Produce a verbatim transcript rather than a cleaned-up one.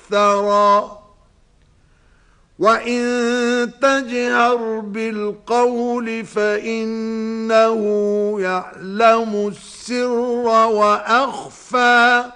الثرى وإن تجهر بالقول فإنه يعلم السر وأخفى